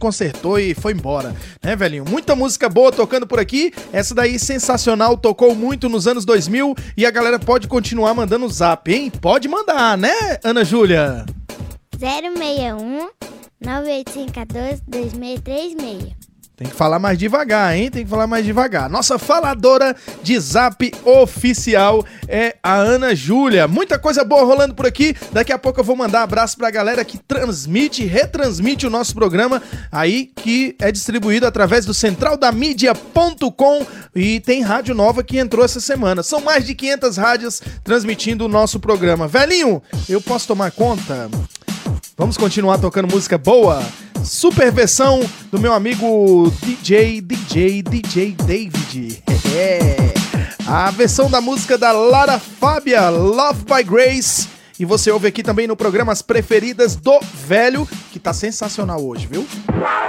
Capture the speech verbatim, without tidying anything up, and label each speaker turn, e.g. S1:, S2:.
S1: consertou e foi embora, né, velhinho? Muita música boa tocando por aqui. Essa daí, sensacional, tocou muito nos anos dois mil e a galera pode continuar mandando o zap, hein? Pode mandar, né, Ana Júlia?
S2: zero seis um, nove oito cinco um dois, dois seis três seis.
S1: Tem que falar mais devagar, hein? Tem que falar mais devagar. Nossa faladora de zap oficial é a Ana Júlia. Muita coisa boa rolando por aqui. Daqui a pouco eu vou mandar abraço pra galera que transmite, retransmite o nosso programa aí, que é distribuído através do central da mídia ponto com, e tem rádio nova que entrou essa semana. São mais de quinhentas rádios transmitindo o nosso programa. Velhinho, eu posso tomar conta? Vamos continuar tocando música boa? Super versão do meu amigo D J, D J, D J David. É. A versão da música da Lara Fábia, Love by Grace. E você ouve aqui também no programa As Preferidas do Velho, que tá sensacional hoje, viu?